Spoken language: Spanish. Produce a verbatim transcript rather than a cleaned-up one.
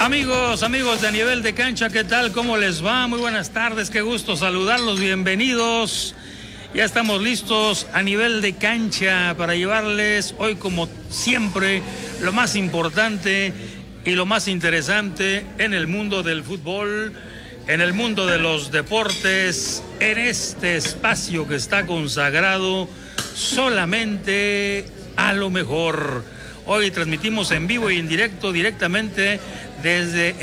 Amigos, amigos de A Nivel de Cancha, ¿qué tal? ¿Cómo les va? Muy buenas tardes, qué gusto saludarlos, bienvenidos. Ya estamos listos a Nivel de Cancha para llevarles hoy, como siempre, lo más importante y lo más interesante en el mundo del fútbol, en el mundo de los deportes, en este espacio que está consagrado solamente a lo mejor. Hoy transmitimos en vivo y en directo directamente desde